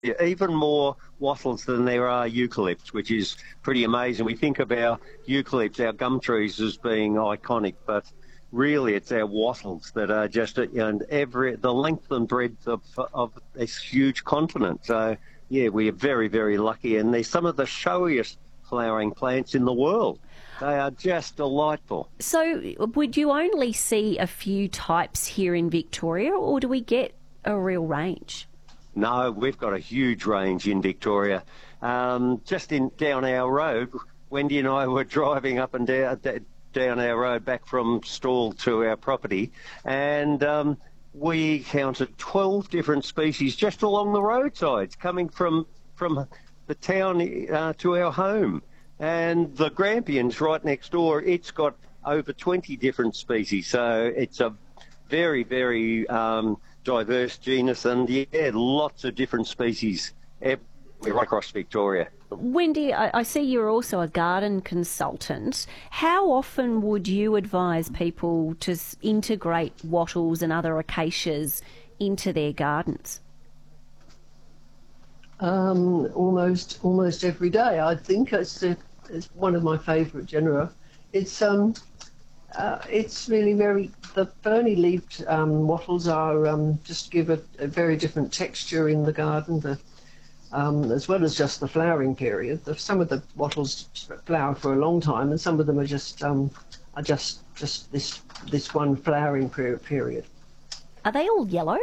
even more wattles than there are eucalypts, which is pretty amazing. We think of our eucalypts, our gum trees, as being iconic, but really it's our wattles that are just, and the length and breadth of this huge continent. So, yeah, we are very, very lucky, and they're some of the showiest flowering plants in the world. They are just delightful. So would you only see a few types here in Victoria, or do we get a real range? No, we've got a huge range in Victoria. Just down our road, Wendy and I were driving up and down our road back from Stawell to our property, and we counted 12 different species just along the roadsides coming from the town to our home. And the Grampians right next door, it's got over 20 different species. So it's a very, very diverse genus, and yeah, lots of different species right across Victoria. Wendy, I see you're also a garden consultant. How often would you advise people to integrate wattles and other acacias into their gardens? Almost every day. I think it's one of my favourite genera. It's really the ferny-leaved wattles are just give a very different texture in the garden, as well as just the flowering period. Some of the wattles flower for a long time, and some of them are just this one flowering period. Are they all yellow?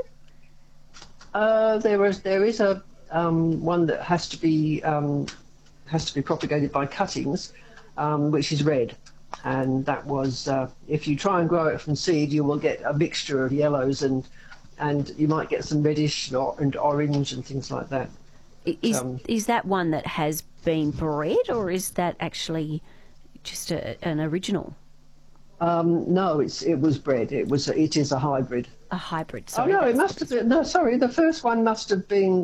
There is a one that has to be propagated by cuttings, which is red. And that was, if you try and grow it from seed, you will get a mixture of yellows and you might get some reddish and orange and things like that. Is that one that has been bred, or is that actually just an original? No, it was bred. It is a hybrid. A hybrid. Sorry. Oh no, it must have been. No, sorry, the first one must have been.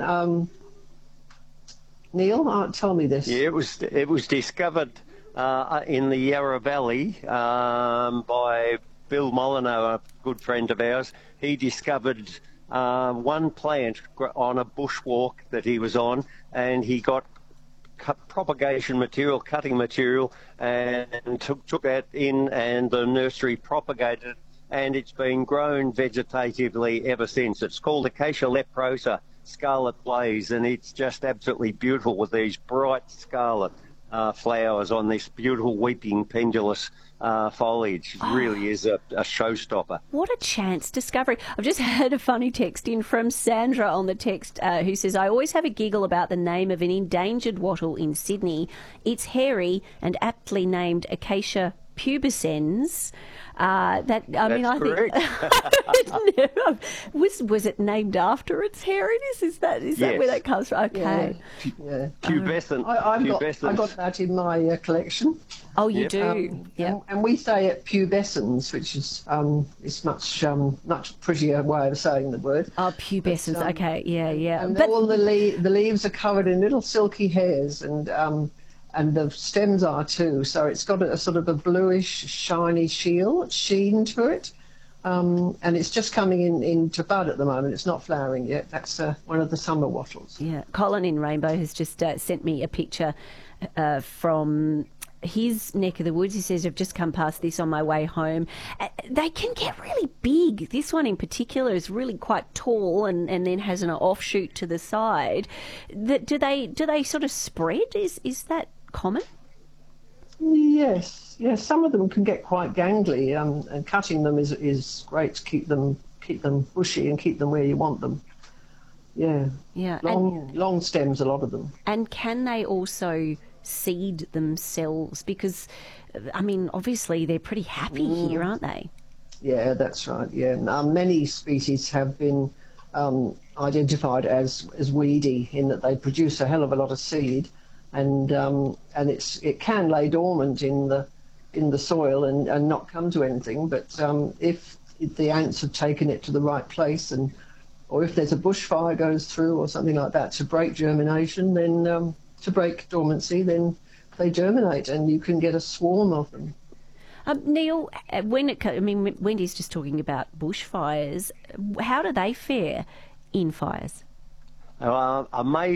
Neil, tell me this. Yeah, it was discovered in the Yarra Valley by Bill Molyneux, a good friend of ours. He discovered one plant on a bushwalk that he was on, and he got propagation material, cutting material, and took that in, and the nursery propagated it, and it's been grown vegetatively ever since. It's called Acacia leprosa scarlet blaze, and it's just absolutely beautiful with these bright scarlet flowers on this beautiful weeping pendulous foliage. It really is a showstopper. What a chance discovery. I've just had a funny text in from Sandra on the text who says, I always have a giggle about the name of an endangered wattle in Sydney. It's hairy and aptly named Acacia pubescens. I think was it named after its hairiness? Is that where that comes from? Okay. Yeah. Pubescent. I got that in my collection. Oh, you do. Yeah. And we say it pubescens, which is it's much prettier way of saying the word. Oh, pubescens. Okay. Yeah. And all the leaves are covered in little silky hairs, and the stems are too, so it's got a sort of a bluish, shiny sheen to it, and it's just coming into bud at the moment. It's not flowering yet. That's one of the summer wattles. Yeah, Colin in Rainbow has just sent me a picture from his neck of the woods. He says, I've just come past this on my way home. They can get really big. This one in particular is really quite tall and then has an offshoot to the side. Do they sort of spread? Is that common? Yes. Some of them can get quite gangly, and cutting them is great to keep them bushy and keep them where you want them. Yeah. Long stems, a lot of them. And can they also seed themselves? Because, I mean, obviously they're pretty happy here, aren't they? Yeah, that's right. Yeah, many species have been identified as weedy in that they produce a hell of a lot of seed. And it can lay dormant in the soil and not come to anything. But if the ants have taken it to the right place, or if there's a bushfire goes through or something like that to break germination, then to break dormancy, then they germinate and you can get a swarm of them. Neil, Wendy's just talking about bushfires. How do they fare in fires? Amazing.